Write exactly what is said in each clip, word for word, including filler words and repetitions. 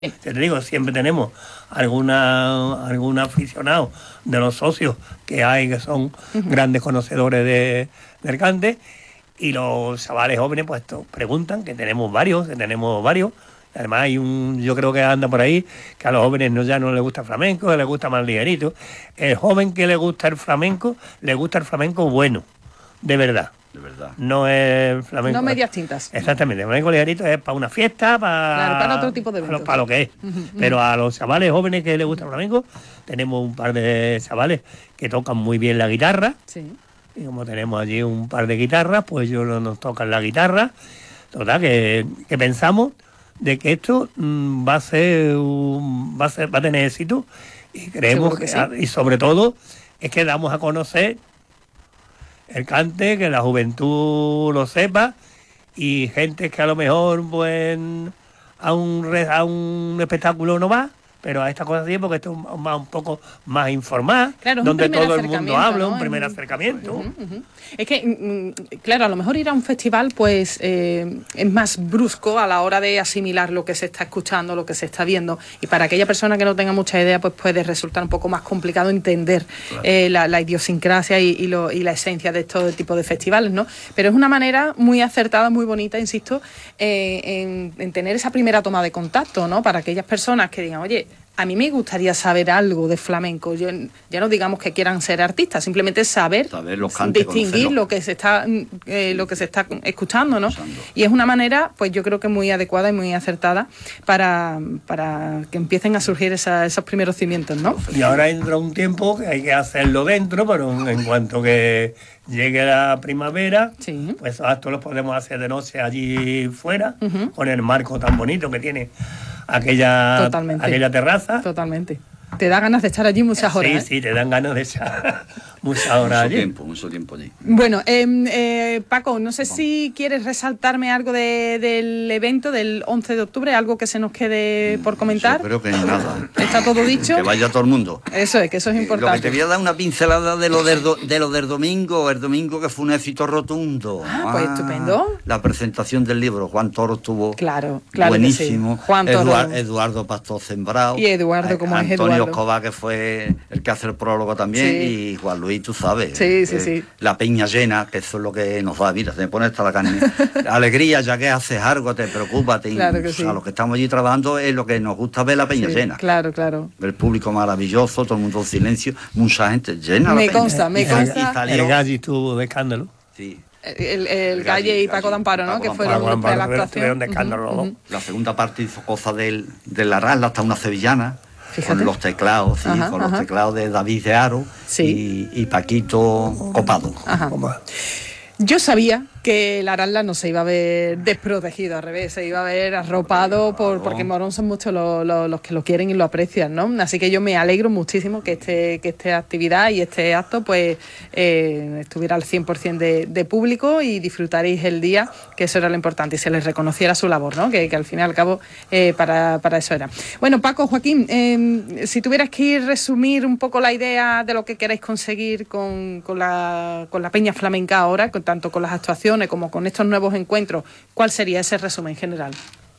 Te digo, siempre tenemos alguna algún aficionado de los socios que hay que son uh-huh. grandes conocedores de, del cante, y los chavales jóvenes pues to, preguntan, que tenemos varios, que tenemos varios. Además hay un, yo creo que anda por ahí, que a los jóvenes no, ya no les gusta el flamenco, que les gusta más ligerito. El joven que le gusta el flamenco, le gusta el flamenco bueno, de verdad. De verdad. No es flamenco. No medias tintas. Exactamente. El flamenco ligerito es para una fiesta, para, claro, para otro tipo de eventos. Para, para lo que es. Uh-huh. Pero a los chavales jóvenes que les gusta el flamenco, tenemos un par de chavales que tocan muy bien la guitarra. Sí. Y como tenemos allí un par de guitarras, pues ellos nos tocan la guitarra. Total, que, que pensamos de que esto mmm, va a ser, un, va a ser, va a tener éxito, y creemos que, que sí. Y sobre todo es que damos a conocer el cante, que la juventud lo sepa, y gente que a lo mejor pues a un, a un espectáculo no va, pero a estas cosas sí, porque esto es un, un poco más informal, claro, donde todo el mundo habla, ¿no? Un primer en... acercamiento. Uh-huh, uh-huh. Es que, claro, a lo mejor ir a un festival pues eh, es más brusco a la hora de asimilar lo que se está escuchando, lo que se está viendo, y para aquella persona que no tenga mucha idea pues puede resultar un poco más complicado entender claro. eh, la, la idiosincrasia y, y, lo, y la esencia de estos tipos de festivales, ¿no? Pero es una manera muy acertada, muy bonita, insisto, eh, en, en tener esa primera toma de contacto, ¿no? Para aquellas personas que digan, oye, a mí me gustaría saber algo de flamenco. Yo, ya no digamos que quieran ser artistas, simplemente saber, saber los cantes, distinguir lo que se está eh, lo que se está escuchando, ¿no? Usando. Y es una manera, pues yo creo que muy adecuada y muy acertada para, para que empiecen a surgir esa, esos primeros cimientos, ¿no? Y ahora entra un tiempo que hay que hacerlo dentro, pero en cuanto que llegue la primavera, sí. pues esos actos los podemos hacer de noche allí fuera, uh-huh. con el marco tan bonito que tiene aquella, aquella terraza. Totalmente. Te da ganas de estar allí muchas horas. Sí, ¿eh? sí, te dan ganas de estar muchas horas mucho allí. tiempo, mucho tiempo allí. Bueno, eh, eh, Paco, no sé si quieres resaltarme algo de, del evento del once de octubre, algo que se nos quede por comentar. Yo creo que nada. ¿Está todo dicho? Que vaya todo el mundo. Eso es, que eso es importante. Lo que te voy a dar una pincelada de lo del, do, de lo del domingo, el domingo que fue un éxito rotundo. Ah, pues ah, estupendo. La presentación del libro, Juan Toro estuvo claro, claro buenísimo. Sí. Juan Toro. Eduard, Eduardo Pastor Sembrado. Y Eduardo, como Antonio es Eduardo. Antonio Escobar, que fue el que hace el prólogo también, sí. y Juan Luis, tú sabes. Sí, eh, sí, sí. La peña llena, que eso es lo que nos da, mira, se me pone hasta la carne. Alegría, ya que haces algo, te preocupas. Te, claro que o sea, sí. los que estamos allí trabajando es lo que nos gusta ver la peña sí, llena. Claro, claro. El público maravilloso, todo el mundo en silencio, mucha gente llena. Me la consta, peña. me y consta. El Galli estuvo de escándalo. Sí. El, el, el Galle y Paco Damparo, ¿no? Paco que fueron Damparo, de la Damparo, actuación. de escándalo. Uh-huh, uh-huh. La segunda parte hizo cosa del, de la Rasla, hasta una sevillana. Fíjate. Con los teclados, sí, ajá, con ajá. los teclados de David de Aro sí. y, y Paquito Copado. Ajá. Yo sabía que la Aranda no se iba a ver desprotegido, al revés, se iba a ver arropado por, porque en Morón son muchos los, los, los que lo quieren y lo aprecian, ¿no? Así que yo me alegro muchísimo que este que esta actividad y este acto pues eh, estuviera al cien por ciento de, de público y disfrutaréis el día, que eso era lo importante, y se les reconociera su labor, ¿no? Que, que al fin y al cabo eh, para, para eso era. Bueno, Paco, Joaquín, eh, si tuvieras que ir resumir un poco la idea de lo que queréis conseguir con, con, la, con la Peña Flamenca ahora, con, tanto con las actuaciones como con estos nuevos encuentros, ¿cuál sería ese resumen general?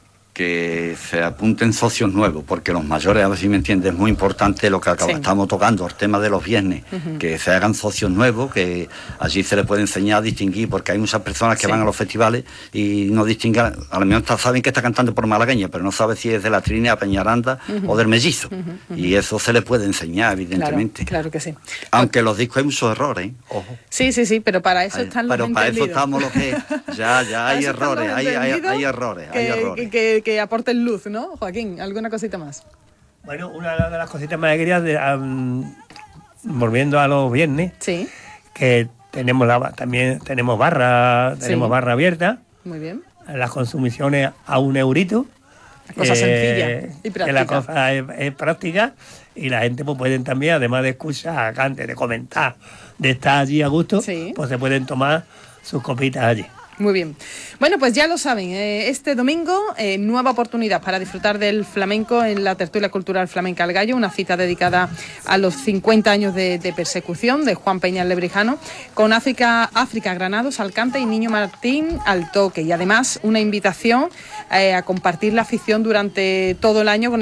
Que se apunten socios nuevos, porque los mayores, a ver si me entiendes, es muy importante lo que acaba, sí. estamos tocando, el tema de los viernes, uh-huh. que se hagan socios nuevos, que allí se les puede enseñar a distinguir, porque hay muchas personas que sí. van a los festivales y no distinguen, a lo mejor saben que está cantando por malagueña, pero no sabe si es de la Trinidad, Peñaranda uh-huh. o del Mellizo, uh-huh. Uh-huh. y eso se les puede enseñar, evidentemente. Claro, claro que sí. Aunque en los discos hay muchos errores, ¿eh? Ojo. Sí, sí, sí, pero para eso hay, están los pero entendidos. Pero para eso estamos los que, ya, ya hay errores, hay, hay, hay errores, que, hay errores. Que, que, que aporten luz, ¿no, Joaquín? ¿Alguna cosita más? Bueno, una de las cositas más quería, de, um, volviendo a los viernes, sí. que tenemos la, también tenemos barra, tenemos sí. barra abierta. Muy bien. Las consumiciones a un eurito. La cosa eh, sencilla y práctica. Que la cosa es, es práctica, y la gente pues pueden también, además de escuchar, antes de comentar, de estar allí a gusto, sí. pues se pueden tomar sus copitas allí. Muy bien. Bueno, pues ya lo saben, eh, este domingo, eh, nueva oportunidad para disfrutar del flamenco en la tertulia cultural Flamenca al Gallo, una cita dedicada a los cincuenta años de, de persecución de Juan Peña Lebrijano, con África, África Granados al cante y Niño Martín al toque. Y además una invitación eh, a compartir la afición durante todo el año con